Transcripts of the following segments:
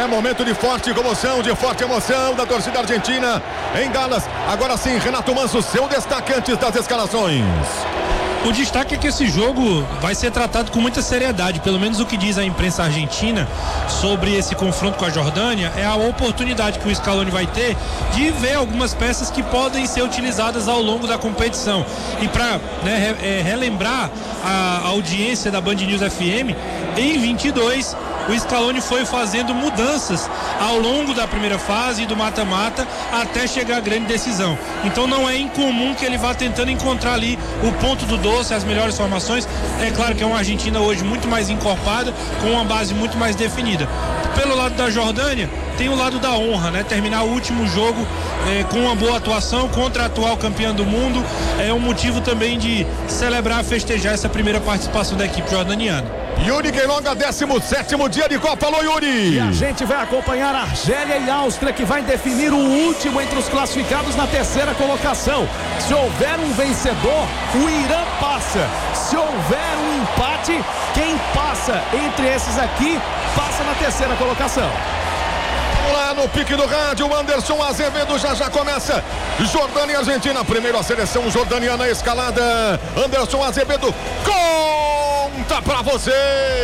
É momento de forte comoção, de forte emoção da torcida argentina em Dallas. Agora sim, Renato Manso, seu destaque antes das escalações. O destaque é que esse jogo vai ser tratado com muita seriedade, pelo menos o que diz a imprensa argentina sobre esse confronto com a Jordânia é a oportunidade que o Scaloni vai ter de ver algumas peças que podem ser utilizadas ao longo da competição. E para relembrar a audiência da Band News FM, em 22 o Scaloni foi fazendo mudanças ao longo da primeira fase e do mata-mata até chegar à grande decisão. Então não é incomum que ele vá tentando encontrar ali o ponto do doce, as melhores formações. É claro que é uma Argentina hoje muito mais encorpada, com uma base muito mais definida. Pelo lado da Jordânia, tem o lado da honra, né? Terminar o último jogo com uma boa atuação contra a atual campeã do mundo é um motivo também de celebrar, festejar essa primeira participação da equipe jordaniana. Yuri Queiroga, 17º dia de Copa. Alô, Yuri! E a gente vai acompanhar a Argélia e a Áustria, que vai definir o último entre os classificados na terceira colocação. Se houver um vencedor, o Irã passa. Se houver um empate, quem passa entre esses aqui, passa na terceira colocação. Lá no pique do rádio, o Anderson Azevedo já começa. Jordânia e Argentina, primeiro a seleção jordaniana escalada. Anderson Azevedo, conta pra você!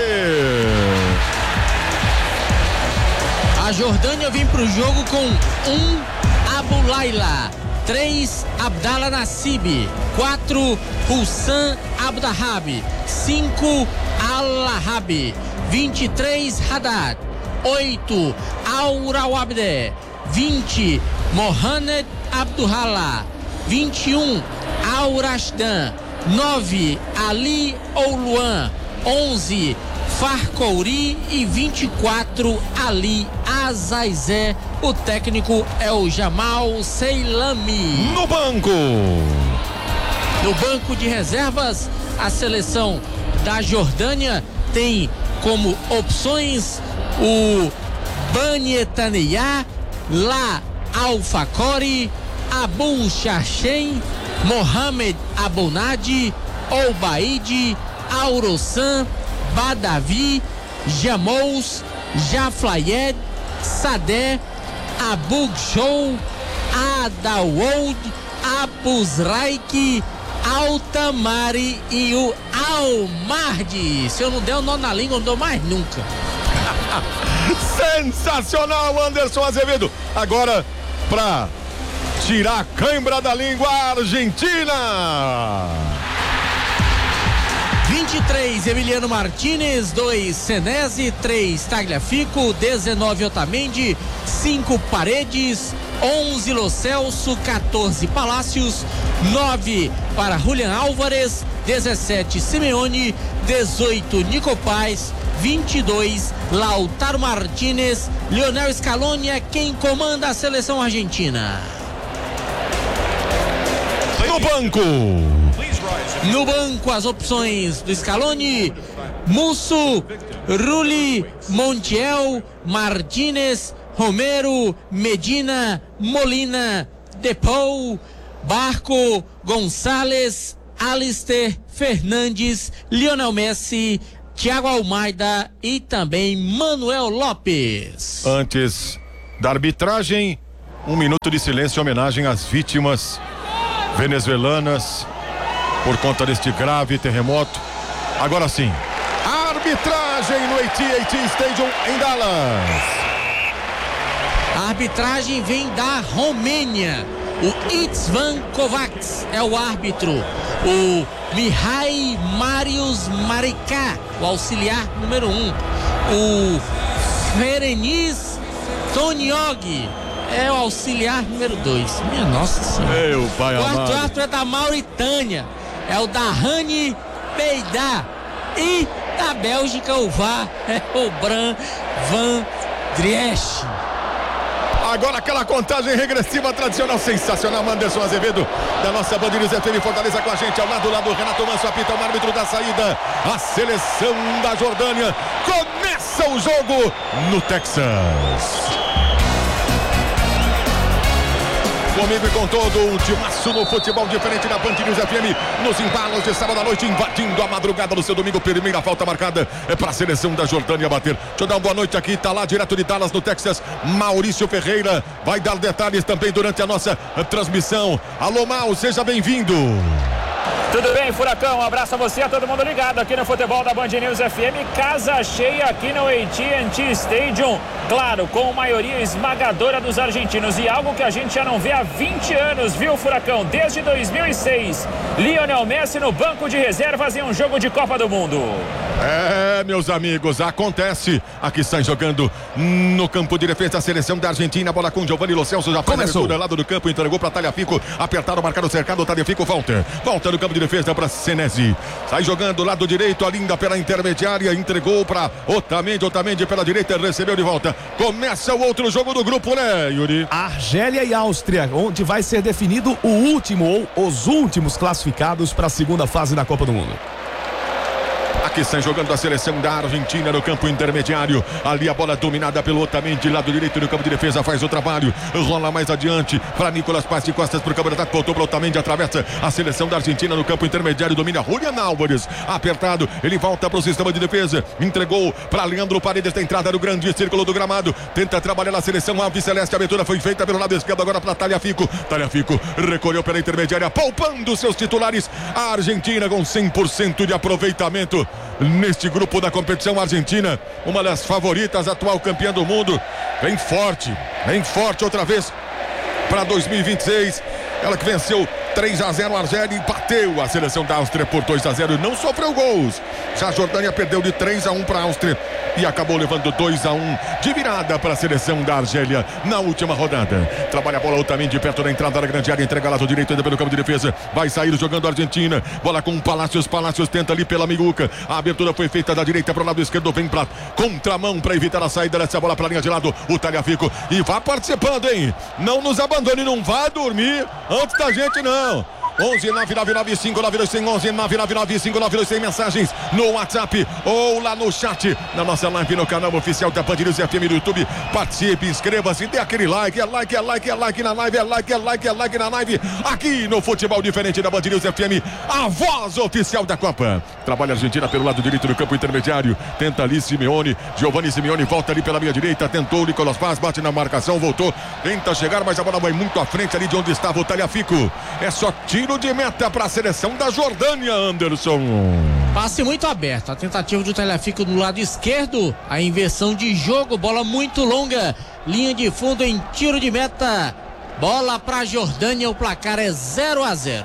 A Jordânia vem pro jogo com 1 Abu Laila, 3 Abdallah Nassib, 4 Hussam Abdahab, 5 Al-Lahabi, 23 Haddad, 8 Al-Rawabde, 20 Mohamed Abduhallah, 21 Al-Rashdan, 9 Ali Ouluan, 11 Farkouri e 24 Ali Azaizé. O técnico é o Jamal Seilami. No banco de reservas, a seleção da Jordânia tem como opções o Banyetaneyah, La Al-Fakori, Abu Shashem, Mohamed Abonadi, Olbaid, Aurossan, Badavi, Jamous, Jaflayed, Sadeh, Abugshou, Adawold, Abuzraik, Altamari e o Almardi. Se eu não der o nó na língua, eu não dou mais nunca. Sensacional, Anderson Azevedo. Agora, pra tirar a cãibra da língua, Argentina. 23, Emiliano Martinez, 2, Senesi, 3, Tagliafico, 19, Otamendi, 5, Paredes, 11, Lo Celso, 14, Palácios, 9 para Julián Álvares, 17, Simeone, 18, Nico Paz, 22, Lautaro Martínez. Lionel Scaloni é quem comanda a seleção argentina. No banco, as opções do Scaloni: Musso, Rulli, Montiel, Martínez, Romero, Medina, Molina, Depou, Barco, Gonçalves, Alister, Fernandes, Lionel Messi, Thiago Almeida e também Manuel Lopes. Antes da arbitragem, 1 minuto de silêncio em homenagem às vítimas venezuelanas por conta deste grave terremoto. Agora sim, a arbitragem no AT&T Stadium em Dallas. A arbitragem vem da Romênia. O Itzvan Kovacs é o árbitro. O Mihai Marius Maricá, o auxiliar número 1. O Ferenis Toniog é o auxiliar número 2. Minha nossa senhora. Meu pai amado. O quarto árbitro é da Mauritânia. É o Dahani Beidá. E da Bélgica o VAR é o Bran Van Driesch. Agora aquela contagem regressiva tradicional, sensacional. Anderson Azevedo, da nossa Band News FM Fortaleza com a gente, ao lado do Renato Manso, apita o árbitro da saída. A seleção da Jordânia começa o jogo no Texas. Comigo e com todo o timaço no futebol diferente da Band News FM. Nos embalos de sábado à noite, invadindo a madrugada do seu domingo. Primeira falta marcada é para a seleção da Jordânia bater. Deixa eu dar uma boa noite aqui. Tá lá direto de Dallas, no Texas, Maurício Ferreira. Vai dar detalhes também durante a nossa transmissão. Alô, Mal, seja bem-vindo. Tudo bem, Furacão? Um abraço a você, a todo mundo ligado aqui no futebol da Band News FM. Casa cheia aqui no AT&T Stadium. Claro, com maioria esmagadora dos argentinos. E algo que a gente já não vê há 20 anos, viu, Furacão? Desde 2006. Lionel Messi no banco de reservas em um jogo de Copa do Mundo. É, meus amigos, acontece. Aqui sai jogando no campo de defesa a seleção da Argentina. Bola com Giovanni Lo Celso. Já faz a abertura lado do campo, entregou para Tagliafico. Apertaram, marcaram o cercado. Tagliafico volta. Volta no campo de defesa para Senesi. Sai jogando lado direito, a linda pela intermediária. Entregou para Otamendi. Otamendi pela direita, recebeu de volta. Começa o outro jogo do grupo, né, Yuri? Argélia e Áustria, onde vai ser definido o último ou os últimos classificados para a segunda fase da Copa do Mundo. Aqui sai jogando a seleção da Argentina no campo intermediário. Ali a bola dominada pelo Otamendi, lado direito do campo de defesa, faz o trabalho. Rola mais adiante para Nicolas Paz de costas para o campo de ataque. Voltou para o Otamendi, atravessa a seleção da Argentina no campo intermediário. Domina Julián Álvares, apertado. Ele volta para o sistema de defesa. Entregou para Leandro Paredes da entrada do grande círculo do gramado. Tenta trabalhar na seleção Alves Celeste. A abertura foi feita pelo lado esquerdo agora para Tagliafico. Tagliafico recolheu pela intermediária, poupando seus titulares. A Argentina com 100% de aproveitamento neste grupo da competição. Argentina, uma das favoritas, atual campeã do mundo, vem forte outra vez para 2026. Ela que venceu 3-0 a Argélia e bateu a seleção da Áustria por 2-0 e não sofreu gols. Já a Jordânia perdeu de 3-1 para a Áustria e acabou levando 2-1 de virada para a seleção da Argélia na última rodada. Trabalha a bola Otamendi perto da entrada da grande área, entrega lado direito ainda pelo campo de defesa. Vai sair jogando a Argentina. Bola com Palácios. Palácios tenta ali pela Miguca. A abertura foi feita da direita para o lado esquerdo. Vem para contramão para evitar a saída dessa bola para a linha de lado. O Tagliafico e vá participando, hein? Não nos abandone, não vá dormir antes da gente, não. 11-999-592-100, 11-999-592-100, mensagens no WhatsApp ou lá no chat, na nossa live no canal oficial da Band News FM do YouTube. Participe, inscreva-se, dê aquele like, é like na live, é like na live, aqui no Futebol Diferente da Band News FM, a voz oficial da Copa. Trabalha a Argentina pelo lado direito do campo intermediário, tenta ali Simeone, Giovanni Simeone volta ali pela minha direita, tentou Nicolas Paz, bate na marcação, voltou, tenta chegar, mas a bola vai muito à frente ali de onde estava o Tagliafico. É só tiro de meta para a seleção da Jordânia, Anderson. Passe muito aberto, a tentativa do Tagliafico no lado esquerdo, a inversão de jogo, bola muito longa, linha de fundo em tiro de meta, bola para a Jordânia, o placar é 0-0.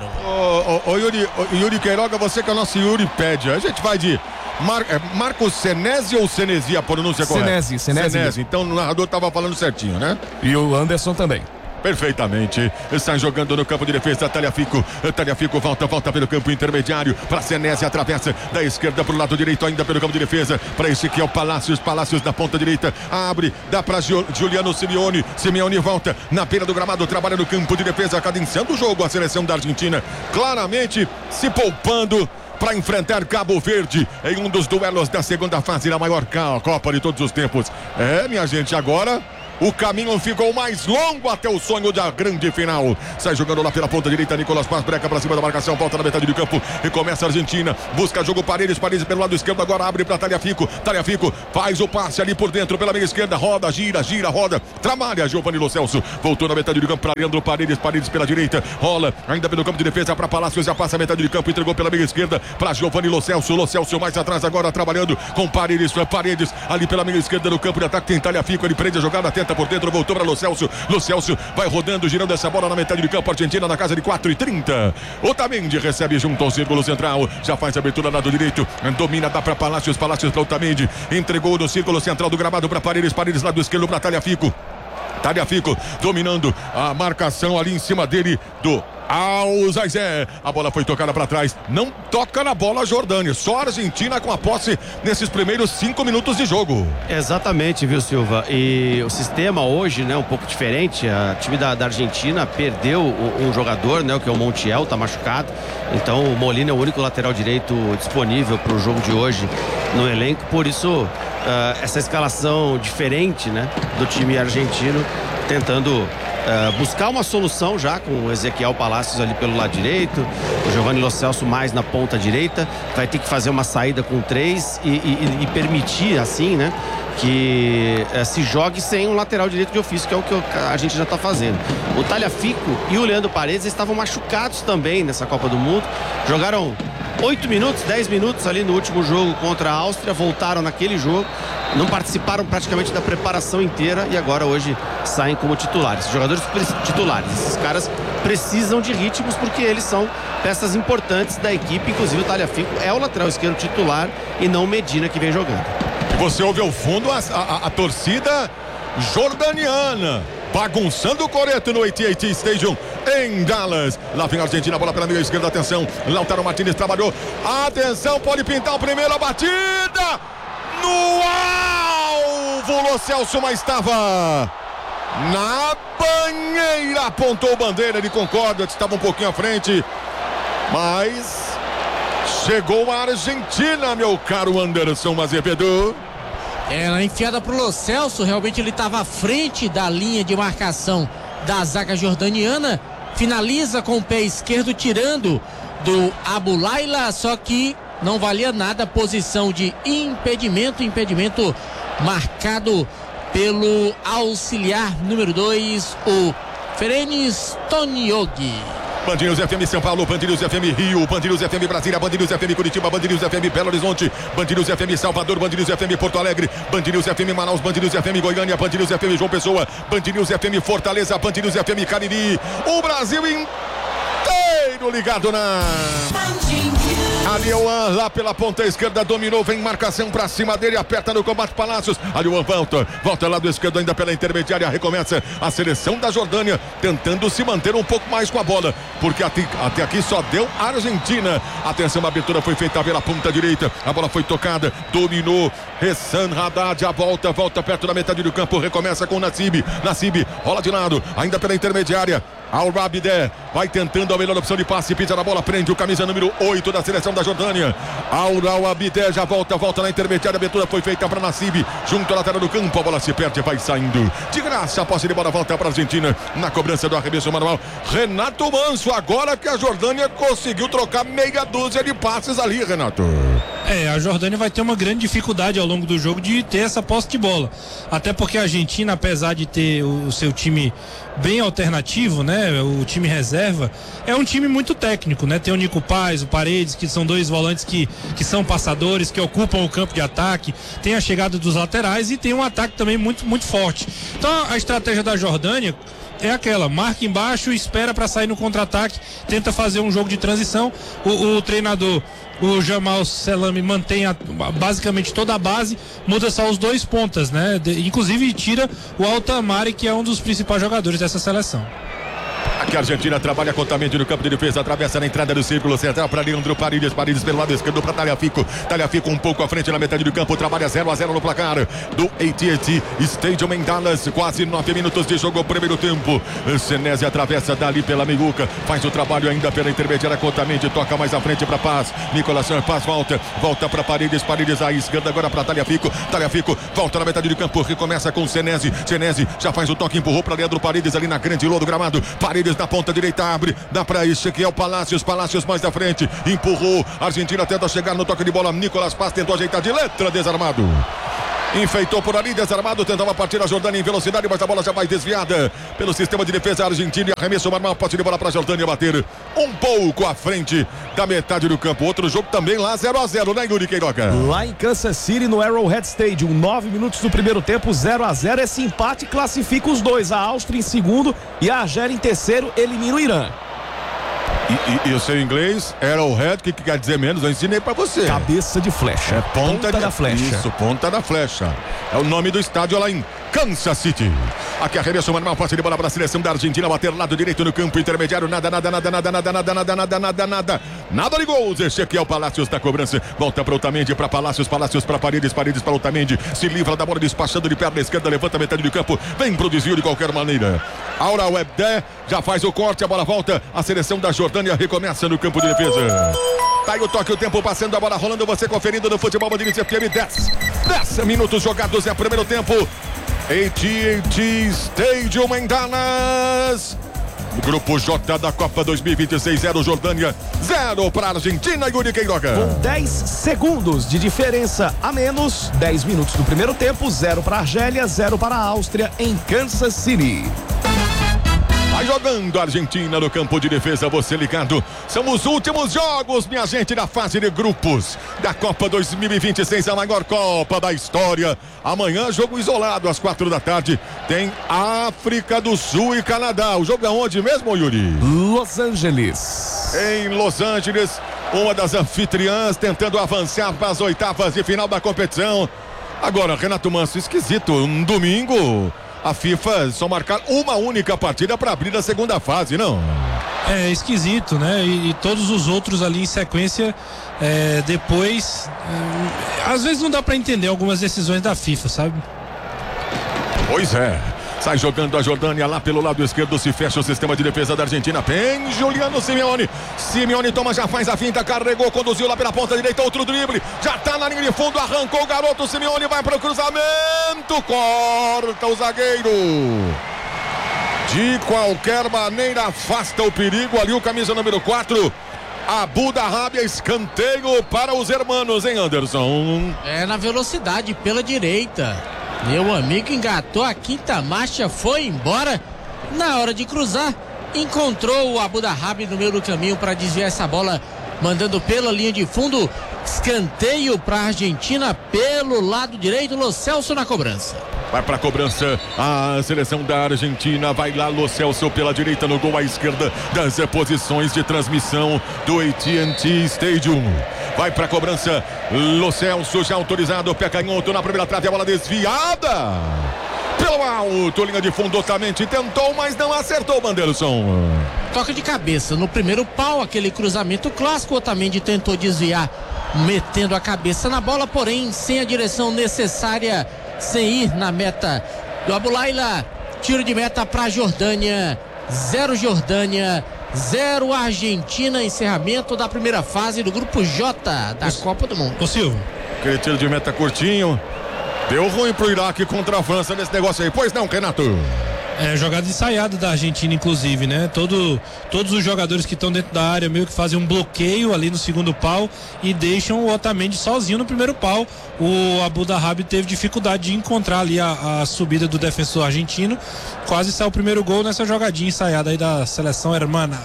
Yuri Queiroga, você que é o nosso Yuri pede, a gente vai de Marcos Senesi ou Senesi, a pronúncia correta? Senesi, então o narrador estava falando certinho, né? E o Anderson também. Perfeitamente, está jogando no campo de defesa. Tagliafico volta pelo campo intermediário para Senesi, atravessa da esquerda para o lado direito, ainda pelo campo de defesa para Ezequiel Palácios na ponta direita, abre, dá para Giuliano Simeone volta na beira do gramado, trabalha no campo de defesa, cadenciando o jogo. A seleção da Argentina claramente se poupando para enfrentar Cabo Verde em um dos duelos da segunda fase da maior Copa de todos os tempos. Minha gente, agora o caminho ficou mais longo até o sonho da grande final. Sai jogando lá pela ponta direita, Nicolas Paz, breca para cima da marcação, volta na metade do campo e começa a Argentina, busca jogo Paredes pelo lado esquerdo, agora abre para Tagliafico faz o passe ali por dentro pela meia esquerda, roda, gira, roda, trabalha Giovanni Lo Celso, voltou na metade do campo para Leandro Paredes pela direita, rola ainda pelo campo de defesa para Palácios, já passa a metade do campo, entregou pela meia esquerda para Giovanni Lo Celso mais atrás agora, trabalhando com Paredes ali pela meia esquerda no campo de ataque, tem Tagliafico, ele prende a jogada, tenta por dentro, voltou para Lo Celso vai rodando, girando essa bola na metade do campo, Argentina na casa de 4:30. Otamendi recebe junto ao círculo central, já faz a abertura lado direito, domina, dá para Palácios para Otamendi, entregou no círculo central do gramado para Paredes lado esquerdo para Tagliafico dominando a marcação ali em cima dele do Alzazé. A bola foi tocada para trás, não toca na bola a Jordânia, só a Argentina com a posse nesses primeiros 5 minutos de jogo. Exatamente, viu, Silva? E o sistema hoje, né, um pouco diferente. A time da Argentina perdeu um jogador, né, que é o Montiel, tá machucado. Então o Molina é o único lateral direito disponível para o jogo de hoje no elenco, por isso essa escalação diferente, né, do time argentino, tentando buscar uma solução já com o Ezequiel Palacios ali pelo lado direito, o Giovanni Lo Celso mais na ponta direita, vai ter que fazer uma saída com 3 e permitir assim, né, que se jogue sem um lateral direito de ofício, que é o que a gente já está fazendo. O Tagliafico e o Leandro Paredes estavam machucados também nessa Copa do Mundo, jogaram 8 minutos, 10 minutos ali no último jogo contra a Áustria, voltaram naquele jogo, não participaram praticamente da preparação inteira e agora hoje saem como titulares. Jogadores titulares, esses caras precisam de ritmos porque eles são peças importantes da equipe, inclusive o Tagliafico é o lateral esquerdo titular e não o Medina que vem jogando. Você ouve ao fundo a torcida jordaniana bagunçando o coreto no AT&T Stadium em Dallas. Lá vem a Argentina, bola pela meia esquerda, atenção, Lautaro Martinez trabalhou, atenção, pode pintar a primeira batida no alvo, Lo Celso, mas estava na banheira, apontou bandeira, ele concorda, estava um pouquinho à frente, mas chegou a Argentina, meu caro Anderson Azevedo. Na enfiada pro Lo Celso, realmente ele estava à frente da linha de marcação da zaga jordaniana, finaliza com o pé esquerdo, tirando do Abu Laila, só que não valia nada a posição de impedimento marcado pelo auxiliar número 2, o Ferenis Toniogi. Band News FM São Paulo, Band News FM Rio, Band News FM Brasília, Band News FM Curitiba, Band News FM Belo Horizonte, Band News FM Salvador, Band News FM Porto Alegre, Band News FM Manaus, Band News FM Goiânia, Band News FM João Pessoa, Band News FM Fortaleza, Band News FM Cariri, o Brasil inteiro ligado na Alioan, lá pela ponta esquerda, dominou, vem marcação pra cima dele, aperta no combate Palácios, Alioan volta lado esquerdo ainda pela intermediária, recomeça a seleção da Jordânia, tentando se manter um pouco mais com a bola, porque até aqui só deu a Argentina. Atenção, a abertura foi feita pela ponta direita, a bola foi tocada, dominou, Hassan Haddad, a volta perto da metade do campo, recomeça com Nassib, rola de lado, ainda pela intermediária, Al-Rabideh vai tentando a melhor opção de passe, pisa na bola, prende o camisa número 8 da seleção da Jordânia. Al-Rabideh já volta na intermediária, a abertura foi feita para Nassib, junto à lateral do campo, a bola se perde, vai saindo de graça, a posse de bola volta para a Argentina, na cobrança do arremesso manual, Renato Manso, agora que a Jordânia conseguiu trocar meia dúzia de passes ali, Renato. A Jordânia vai ter uma grande dificuldade ao longo do jogo de ter essa posse de bola, até porque a Argentina, apesar de ter o seu time bem alternativo, né, o time reserva, é um time muito técnico, né, tem o Nico Paz, o Paredes, que são dois volantes que são passadores, que ocupam o campo de ataque, tem a chegada dos laterais e tem um ataque também muito, muito forte. Então a estratégia da Jordânia é aquela, marca embaixo, espera para sair no contra-ataque, tenta fazer um jogo de transição, o treinador, o Jamal Selami, mantém basicamente toda a base, muda só os dois pontas, né? Inclusive tira o Altamari, que é um dos principais jogadores dessa seleção. Aqui a Argentina trabalha contamente no campo de defesa, atravessa na entrada do círculo central para Leandro Paredes pelo lado esquerdo para Tagliafico um pouco à frente na metade do campo, trabalha 0-0 no placar do AT&T Stadium em Dallas, quase 9 minutos de jogo, primeiro tempo. Senesi atravessa dali pela meiuca, faz o trabalho ainda pela intermediária contamente, toca mais à frente para Paz, Nicolas Paz volta para Paredes à esquerda agora para Tagliafico volta na metade do campo, recomeça com Senesi já faz o toque, empurrou para Leandro Paredes ali na grande lua do gramado, Paredes na ponta direita abre, dá para Ezequiel Palacios mais da frente, empurrou, a Argentina tenta chegar no toque de bola, Nicolas Paz tentou ajeitar de letra, desarmado. Enfeitou por ali, desarmado, tentava partir a Jordânia em velocidade, mas a bola já vai desviada pelo sistema de defesa argentino. Arremesso normal, posse de bola para a Jordânia bater um pouco à frente da metade do campo. Outro jogo também lá, 0-0, né, Yuri Queiroga? Lá em Kansas City, no Arrowhead Stadium, 9 minutos do primeiro tempo, 0-0. Esse empate classifica os dois, a Áustria em segundo e a Argélia em terceiro, elimina o Irã. E o seu inglês, Arrowhead, que quer dizer menos, eu ensinei pra você. Cabeça de flecha. É ponta da flecha. Isso, ponta da flecha. É o nome do estádio lá em Kansas City. Aqui arremesso manual, posse de bola para a seleção da Argentina, bater lado direito no campo intermediário, nada de gols. Ezequiel Palacios da cobrança, volta para Otamendi, para Palacios para Paredes para Otamendi, se livra da bola, despachando de perna esquerda, levanta a metade do campo, vem pro desvio de qualquer maneira. Al-Rabideh já faz o corte, a bola volta, a seleção da Jordânia recomeça no campo de defesa. Tá aí o toque, o tempo passando, a bola rolando, você conferindo no Futebol Band News FM, 10 minutos jogados, é primeiro tempo. AT&T Stadium em Dallas. Grupo J da Copa 2026, 0 Jordânia, 0 para a Argentina, Yuri Queiroga. Com 10 segundos de diferença a menos, 10 minutos do primeiro tempo, 0 para a Argélia, 0 para a Áustria em Kansas City. Vai jogando a Argentina no campo de defesa, você ligado. São os últimos jogos, minha gente, da fase de grupos da Copa 2026, a maior Copa da história. Amanhã, jogo isolado, às 4 da tarde, tem África do Sul e Canadá. O jogo é onde mesmo, Yuri? Los Angeles. Em Los Angeles, uma das anfitriãs tentando avançar para as oitavas de final da competição. Agora, Renato Manso, esquisito, um domingo... A FIFA só marcar uma única partida para abrir a segunda fase, não? É esquisito, né? E todos os outros ali em sequência, depois, às vezes não dá para entender algumas decisões da FIFA, sabe? Pois é. Sai jogando a Jordânia lá pelo lado esquerdo, se fecha o sistema de defesa da Argentina. Vem Juliano Simeone. Simeone toma, já faz a finta, carregou, conduziu lá pela ponta direita, outro drible. Já tá na linha de fundo, arrancou o garoto. Simeone vai para o cruzamento, corta o zagueiro. De qualquer maneira, afasta o perigo ali, o camisa número 4. Abu Dhabi, escanteio para os hermanos, hein, Anderson? Na velocidade, pela direita. Meu amigo engatou a quinta marcha, foi embora. Na hora de cruzar, encontrou o Abu Dhabi no meio do caminho para desviar essa bola, mandando pela linha de fundo. Escanteio para a Argentina pelo lado direito. Lo Celso na cobrança. Vai para a cobrança a seleção da Argentina. Vai lá Lo Celso pela direita no gol à esquerda das posições de transmissão do AT&T Stadium. Vai para a cobrança Lo Celso, já autorizado, pé canhoto na primeira trave, a bola desviada pelo alto, linha de fundo, Otamendi tentou, mas não acertou, Mandelson. Toca de cabeça no primeiro pau, aquele cruzamento clássico. Otamendi tentou desviar, metendo a cabeça na bola, porém sem a direção necessária, sem ir na meta do Abulaila. Tiro de meta para a Jordânia, 0 Jordânia, 0 Argentina. Encerramento da primeira fase do grupo J da Copa do Mundo. Ô Silvio, aquele tiro de meta curtinho deu ruim pro Iraque contra a França nesse negócio aí, pois não, Renato? Jogada ensaiada da Argentina, inclusive, né? Todos os jogadores que estão dentro da área meio que fazem um bloqueio ali no segundo pau e deixam o Otamendi sozinho no primeiro pau. O Abu Dhabi teve dificuldade de encontrar ali a subida do defensor argentino. Quase saiu o primeiro gol nessa jogadinha ensaiada aí da seleção hermana.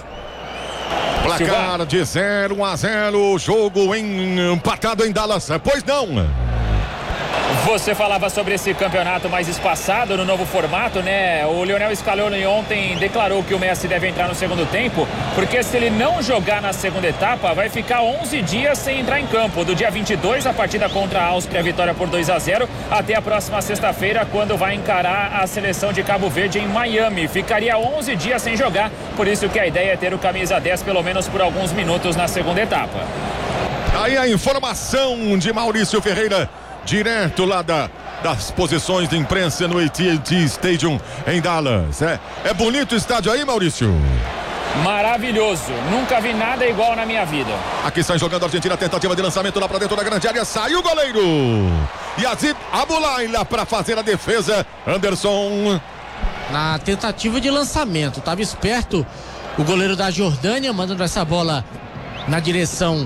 Placar de 0-0, jogo empatado em Dallas, pois não? Você falava sobre esse campeonato mais espaçado no novo formato, né? O Lionel Scaloni ontem declarou que o Messi deve entrar no segundo tempo, porque se ele não jogar na segunda etapa, vai ficar 11 dias sem entrar em campo. Do dia 22, a partida contra a Áustria, vitória por 2-0, até a próxima sexta-feira, quando vai encarar a seleção de Cabo Verde em Miami. Ficaria 11 dias sem jogar, por isso que a ideia é ter o camisa 10 pelo menos por alguns minutos na segunda etapa. Aí a informação de Maurício Ferreira, direto lá das posições de imprensa no AT&T Stadium em Dallas. É bonito o estádio aí, Maurício? Maravilhoso, nunca vi nada igual na minha vida. Aqui sai jogando a Argentina, tentativa de lançamento lá pra dentro da grande área, saiu o goleiro Yazid Abulaila para fazer a defesa. Anderson, na tentativa de lançamento, estava esperto o goleiro da Jordânia, mandando essa bola na direção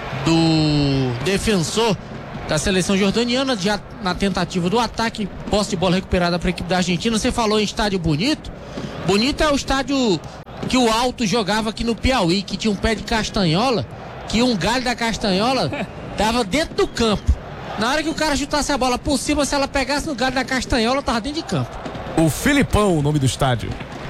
do defensor da seleção jordaniana, já na tentativa do ataque. Posse de bola recuperada para a equipe da Argentina. Você falou em estádio bonito. Bonito é o estádio que o Alto jogava aqui no Piauí, que tinha um pé de castanhola, que um galho da castanhola dava dentro do campo. Na hora que o cara chutasse a bola por cima, se ela pegasse no galho da castanhola, tava dentro de campo. O Filipão, o nome do estádio.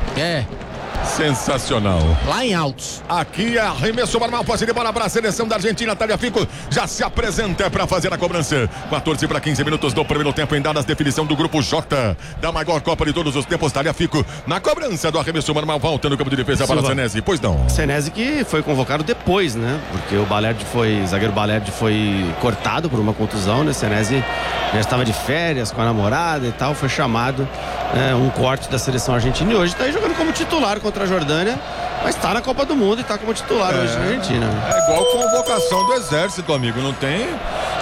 Sensacional. Lá em Altos. Aqui é arremesso normal, posse de bola para a seleção da Argentina. Tagliafico já se apresenta para fazer a cobrança. 14 para 15 minutos do primeiro tempo em Dallas, definição do grupo J da maior Copa de todos os tempos. Tagliafico na cobrança do arremesso normal, volta no campo de defesa para Senesi. Pois não. Senesi que foi convocado depois, né? Porque o zagueiro Balerdi foi cortado por uma contusão, né? Senesi já estava de férias com a namorada e tal, foi chamado, um corte da seleção argentina e hoje está aí jogando como titular contra a Jordânia, mas está na Copa do Mundo e está como titular hoje na Argentina. É igual convocação do exército, amigo, não tem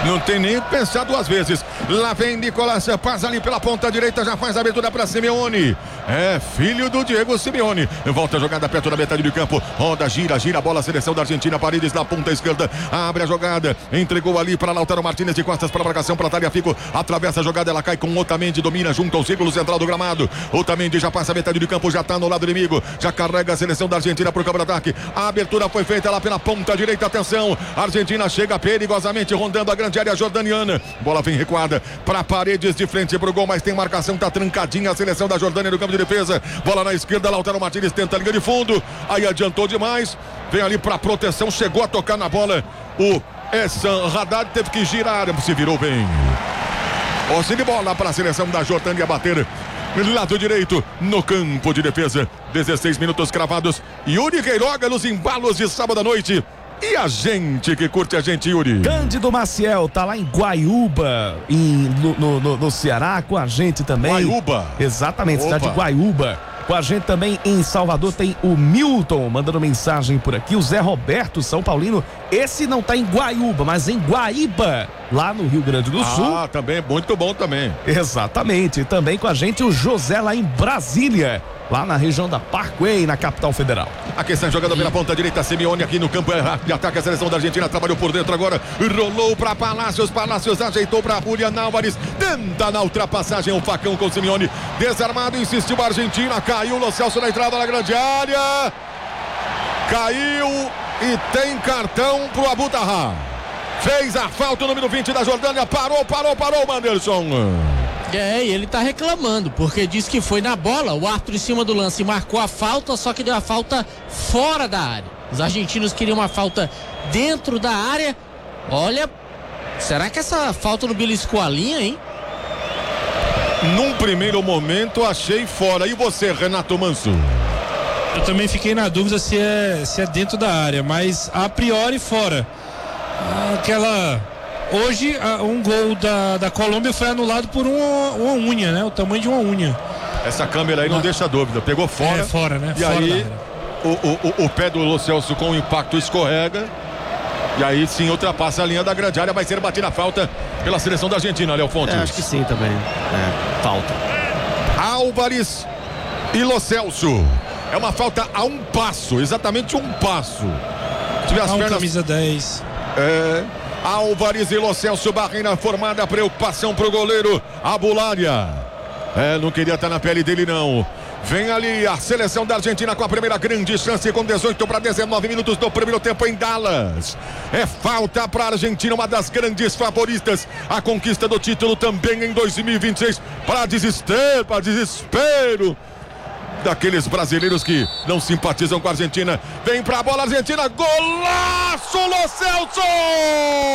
Não tem nem que pensar duas vezes. Lá vem Nicolás, passa ali pela ponta direita, já faz a abertura para Simeone. É filho do Diego Simeone. Volta a jogada perto da metade do campo. Roda, gira a bola. A seleção da Argentina. Paredes na ponta esquerda. Abre a jogada. Entregou ali para Lautaro Martínez de costas para a marcação para Tagliafico. Atravessa a jogada. Ela cai com Otamendi. Domina junto ao círculo central do gramado. Otamendi já passa a metade do campo. Já está no lado inimigo. Já carrega a seleção da Argentina para o campo de ataque. A abertura foi feita lá pela ponta direita. Atenção. A Argentina chega perigosamente rondando a grande área jordaniana. Bola vem recuada para Paredes de frente para o gol, mas tem marcação. Tá trancadinha a seleção da Jordânia no campo de defesa. Bola na esquerda, Lautaro Martínez tenta a linha de fundo, aí adiantou demais, vem ali para proteção, chegou a tocar na bola o Essam Haddad, teve que girar, se virou bem. Posse de bola para a seleção da Jordânia bater lado direito no campo de defesa. 16 minutos cravados. Yuri Queiroga nos embalos de sábado à noite. E a gente que curte a gente, Yuri? Cândido Maciel tá lá em Guaiúba, no Ceará, com a gente também. Guaiúba? Exatamente, cidade de Guaiúba. Com a gente também em Salvador tem o Milton mandando mensagem por aqui. O Zé Roberto, São Paulino. Esse não tá em Guaiúba, mas em Guaíba, lá no Rio Grande do Sul. Ah, também é muito bom também. Exatamente. Também com a gente o José lá em Brasília, lá na região da Parkway, na capital federal. Aqui está jogando pela ponta direita, Simeone aqui no campo de ataque. A seleção da Argentina trabalhou por dentro agora, rolou para Palácios ajeitou para Julián Álvares, tenta na ultrapassagem o facão com o Simeone, desarmado, insistiu a Argentina, caiu Lo Celso na entrada da grande área, caiu e tem cartão pro Abutarra. Fez a falta o número 20 da Jordânia, parou, Manderson. E ele tá reclamando, porque disse que foi na bola, o árbitro em cima do lance marcou a falta, só que deu a falta fora da área. Os argentinos queriam uma falta dentro da área. Olha, será que essa falta não beliscou a linha, hein? Num primeiro momento achei fora. E você, Renato Manso? Eu também fiquei na dúvida se é dentro da área, mas a priori fora. Hoje, um gol da Colômbia foi anulado por uma unha, né? O tamanho de uma unha. Essa câmera aí não deixa dúvida. Pegou fora. É, fora, né? E fora aí, o pé do Lo Celso com o impacto escorrega. E aí sim ultrapassa a linha da grande área. Vai ser batida a falta pela seleção da Argentina, Léo Fontes. Acho que sim também. Falta. Álvares e Lo Celso. É uma falta a um passo, exatamente um passo. Tiver as pernas... camisa 10. Álvares e Lo Celso, barreira formada, preocupação pro goleiro Abularia. Não queria estar na pele dele não. Vem ali a seleção da Argentina com a primeira grande chance, com 18 para 19 minutos do primeiro tempo em Dallas. É falta para a Argentina, uma das grandes favoritas a conquista do título também em 2026. Para desespero daqueles brasileiros que não simpatizam com a Argentina. Vem pra bola, Argentina, golaço, Lo Celso!